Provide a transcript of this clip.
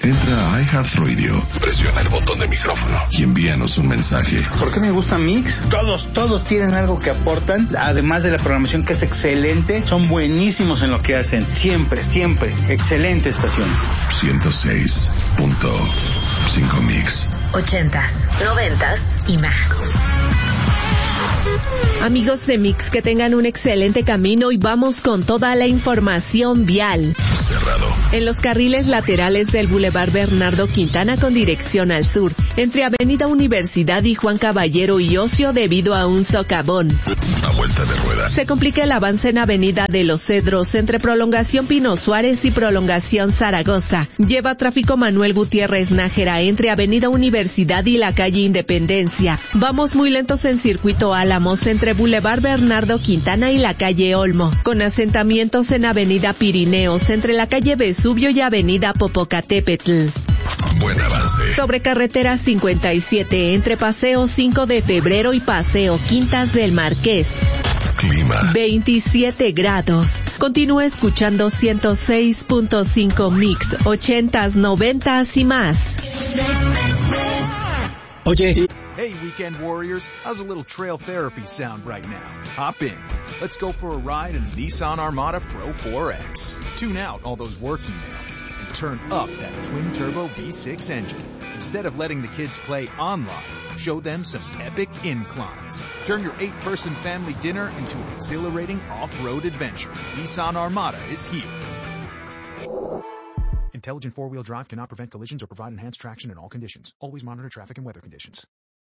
Entra a iHeartRadio, presiona el botón de micrófono y envíanos un mensaje. ¿Por qué me gusta Mix? Todos tienen algo que aportan, además de la programación que es excelente, son buenísimos en lo que hacen. Siempre, excelente estación. 106.5 Mix. 80s, 90s y más. Amigos de Mix, que tengan un excelente camino y vamos con toda la información vial. Cerrado. En los carriles laterales del Boulevard Bernardo Quintana con dirección al sur, entre Avenida Universidad y Juan Caballero y Ocio debido a un socavón. A vuelta de rueda. Se complica el avance en Avenida de los Cedros entre Prolongación Pino Suárez y Prolongación Zaragoza. Lleva tráfico Manuel Gutiérrez Nájera entre Avenida Universidad y la calle Independencia. Vamos muy lentos en Circuito Álamos entre Boulevard Bernardo Quintana y la calle Olmo, con asentamientos en Avenida Pirineos entre la calle Vesubio y Avenida Popocatépetl. Buen avance. Sobre carretera 57 entre Paseo 5 de Febrero y Paseo Quintas del Marqués. Clima. 27 grados. Continúa escuchando 106.5 Mix, 80s, 90s y más. Oye. Hey, weekend warriors. How's a little trail therapy sound right now? Hop in. Let's go for a ride in the Nissan Armada Pro 4X. Tune out all those work emails and turn up that twin-turbo V6 engine. Instead of letting the kids play online, show them some epic inclines. Turn your 8-person family dinner into an exhilarating off-road adventure. Nissan Armada is here. Intelligent four-wheel drive cannot prevent collisions or provide enhanced traction in all conditions. Always monitor traffic and weather conditions.